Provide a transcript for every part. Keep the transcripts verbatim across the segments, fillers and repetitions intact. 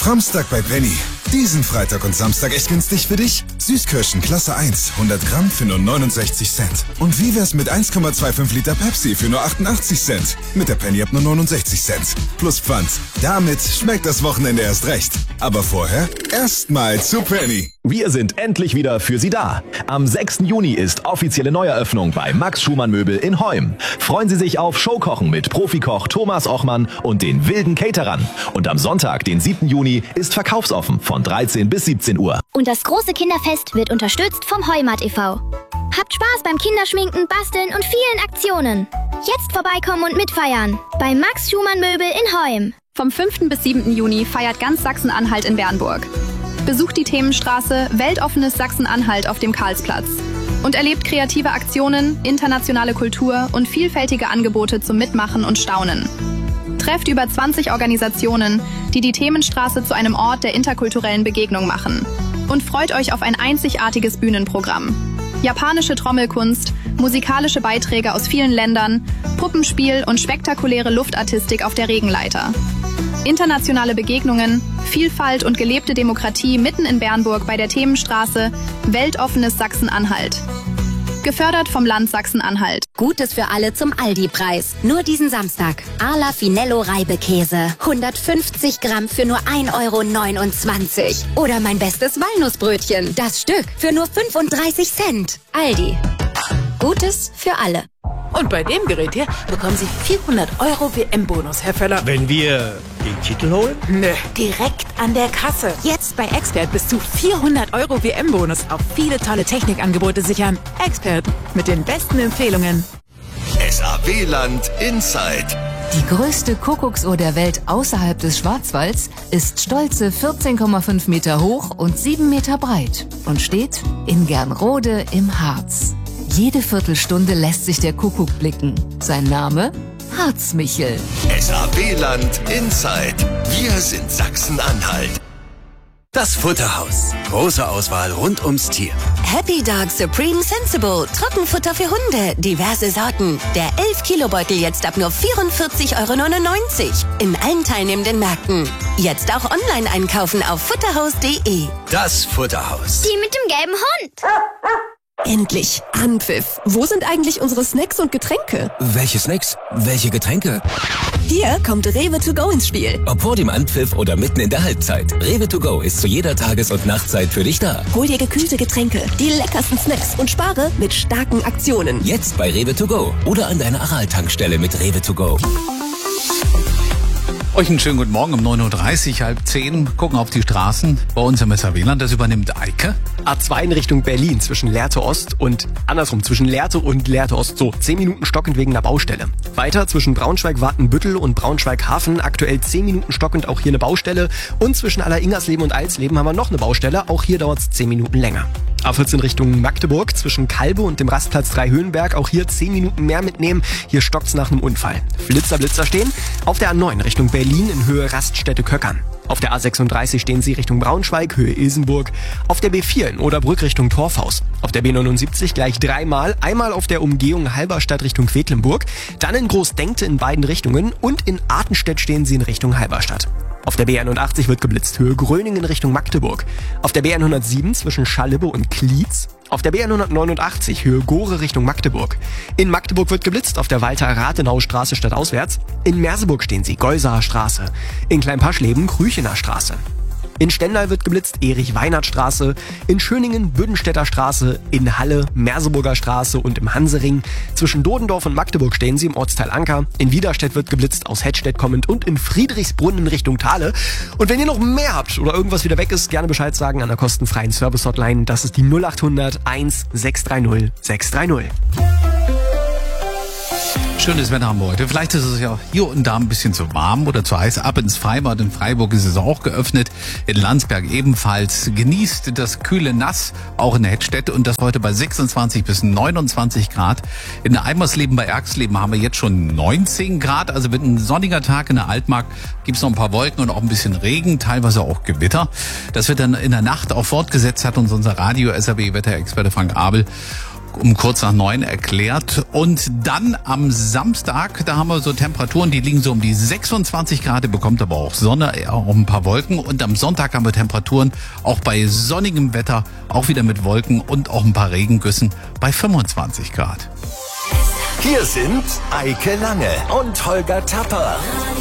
Framstag bei Penny. Diesen Freitag und Samstag echt günstig für dich? Süßkirschen Klasse eins, hundert Gramm für nur neunundsechzig Cent. Und wie wär's mit eins Komma fünfundzwanzig Liter Pepsi für nur achtundachtzig Cent? Mit der Penny ab nur neunundsechzig Cent. Plus Pfand. Damit schmeckt das Wochenende erst recht. Aber vorher erstmal zu Penny. Wir sind endlich wieder für Sie da. Am sechsten Juni ist offizielle Neueröffnung bei Max Schumann Möbel in Heum. Freuen Sie sich auf Showkochen mit Profikoch Thomas Ochmann und den wilden Caterern. Und am Sonntag, den siebten Juni, ist verkaufsoffen von dreizehn bis siebzehn Uhr. Und das große Kinderfest wird unterstützt vom Heumat e V Habt Spaß beim Kinderschminken, Basteln und vielen Aktionen. Jetzt vorbeikommen und mitfeiern. Bei Max Schumann Möbel in Heum. Vom fünften bis siebten Juni feiert ganz Sachsen-Anhalt in Bernburg. Besucht die Themenstraße Weltoffenes Sachsen-Anhalt auf dem Karlsplatz und erlebt kreative Aktionen, internationale Kultur und vielfältige Angebote zum Mitmachen und Staunen. Trefft über zwanzig Organisationen, die die Themenstraße zu einem Ort der interkulturellen Begegnung machen. Und freut euch auf ein einzigartiges Bühnenprogramm. Japanische Trommelkunst, musikalische Beiträge aus vielen Ländern, Puppenspiel und spektakuläre Luftartistik auf der Regenleiter. Internationale Begegnungen, Vielfalt und gelebte Demokratie mitten in Bernburg bei der Themenstraße Weltoffenes Sachsen-Anhalt. Gefördert vom Land Sachsen-Anhalt. Gutes für alle zum Aldi-Preis. Nur diesen Samstag. Ala Finello Reibekäse. hundertfünfzig Gramm für nur ein Euro neunundzwanzig. Oder mein bestes Walnussbrötchen. Das Stück für nur fünfunddreißig Cent. Aldi. Gutes für alle. Und bei dem Gerät hier bekommen Sie vierhundert Euro W M-Bonus, Herr Völler. Wenn wir den Titel holen? Nö, direkt an der Kasse. Jetzt bei Expert bis zu vierhundert Euro W M-Bonus auf viele tolle Technikangebote sichern. Expert mit den besten Empfehlungen. S A W-Land Inside. Die größte Kuckucksuhr der Welt außerhalb des Schwarzwalds ist stolze vierzehn Komma fünf Meter hoch und sieben Meter breit und steht in Gernrode im Harz. Jede Viertelstunde lässt sich der Kuckuck blicken. Sein Name? Harzmichel. S A W-Land Inside. Wir sind Sachsen-Anhalt. Das Futterhaus. Große Auswahl rund ums Tier. Happy Dog Supreme Sensible. Trockenfutter für Hunde. Diverse Sorten. Der elf Kilo Beutel jetzt ab nur vierundvierzig Euro neunundneunzig. In allen teilnehmenden Märkten. Jetzt auch online einkaufen auf futterhaus punkt de. Das Futterhaus. Die mit dem gelben Hund. Endlich Anpfiff. Wo sind eigentlich unsere Snacks und Getränke? Welche Snacks? Welche Getränke? Hier kommt Rewe to go ins Spiel. Ob vor dem Anpfiff oder mitten in der Halbzeit. Rewe to go ist zu jeder Tages- und Nachtzeit für dich da. Hol dir gekühlte Getränke, die leckersten Snacks und spare mit starken Aktionen. Jetzt bei Rewe to go oder an deiner Aral-Tankstelle mit Rewe to go. Euch einen schönen guten Morgen um neun Uhr dreißig, halb zehn. Gucken auf die Straßen bei uns im S A W-Land. Das übernimmt Eike. A zwei in Richtung Berlin zwischen Lehrte Ost und andersrum zwischen Lehrte und Lehrte Ost. So, zehn Minuten stockend wegen einer Baustelle. Weiter zwischen Braunschweig-Watenbüttel und Braunschweig-Hafen. Aktuell zehn Minuten stockend, auch hier eine Baustelle. Und zwischen Aller-Ingersleben und Alsleben haben wir noch eine Baustelle. Auch hier dauert es zehn Minuten länger. A vierzehn Richtung Magdeburg zwischen Kalbe und dem Rastplatz Dreihöhenberg. Auch hier zehn Minuten mehr mitnehmen. Hier stockt's nach einem Unfall. Flitzer, Blitzer stehen. Auf der A neun Richtung Berlin in Höhe Raststätte Köckern. Auf der A sechsunddreißig stehen Sie Richtung Braunschweig, Höhe Ilsenburg. Auf der B vier in Oderbrück Richtung Torfhaus. Auf der B neunundsiebzig gleich dreimal. Einmal auf der Umgehung Halberstadt Richtung Quedlinburg. Dann in Großdenkte in beiden Richtungen. Und in Artenstedt stehen Sie in Richtung Halberstadt. Auf der B einundachtzig wird geblitzt, Höhe Gröningen Richtung Magdeburg. Auf der B hundertsieben zwischen Schalibbe und Klietz. Auf der B hundertneunundachtzig Höhe Gore Richtung Magdeburg. In Magdeburg wird geblitzt, auf der Walter-Rathenau-Straße stadtauswärts. In Merseburg stehen Sie, Geusaer Straße. In Kleinpaschleben, Krüchener Straße. In Stendal wird geblitzt, Erich-Weinert-Straße. In Schöningen, Büdenstädter Straße. In Halle, Merseburger Straße und im Hansering. Zwischen Dodendorf und Magdeburg stehen Sie im Ortsteil Anker. In Widerstedt wird geblitzt, aus Hettstedt kommend. Und in Friedrichsbrunn in Richtung Thale. Und wenn ihr noch mehr habt oder irgendwas wieder weg ist, gerne Bescheid sagen an der kostenfreien Service-Hotline. Das ist die null acht hundert eins sechs drei null sechs drei null. Schönes Wetter haben wir heute. Vielleicht ist es ja hier und da ein bisschen zu warm oder zu heiß. Ab ins Freibad. In Freiburg ist es auch geöffnet. In Landsberg ebenfalls. Genießt das kühle Nass, auch in Hettstedt. Und das heute bei sechsundzwanzig bis neunundzwanzig Grad. In Eimersleben bei Erxleben haben wir jetzt schon neunzehn Grad. Also wird ein sonniger Tag in der Altmark. Gibt es noch ein paar Wolken und auch ein bisschen Regen, teilweise auch Gewitter. Das wird dann in der Nacht auch fortgesetzt, hat uns unser Radio-S A W-Wetterexperte Frank Abel um kurz nach neun erklärt. Und dann am Samstag, da haben wir so Temperaturen, die liegen so um die sechsundzwanzig Grad, bekommt aber auch Sonne, auch ein paar Wolken. Und am Sonntag haben wir Temperaturen auch bei sonnigem Wetter, auch wieder mit Wolken und auch ein paar Regengüssen bei fünfundzwanzig Grad. Hier sind Eike Lange und Holger Tapper.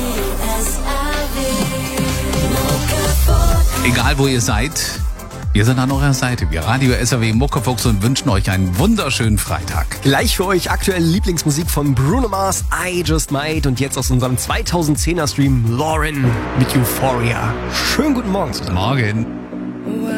Egal wo ihr seid, wir sind an eurer Seite. Wir Radio S R W Muckefuchs und wünschen euch einen wunderschönen Freitag. Gleich für euch aktuelle Lieblingsmusik von Bruno Mars, I Just Might, und jetzt aus unserem zweitausendzehner Stream Lauren mit Euphoria. Schönen guten Morgen zusammen. Morgen.